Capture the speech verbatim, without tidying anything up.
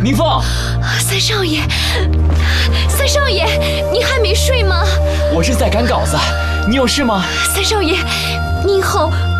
宁凤， 三少爷，三少爷，你还没睡吗？ 我正在赶稿子，你有事吗？ 三少爷，你以后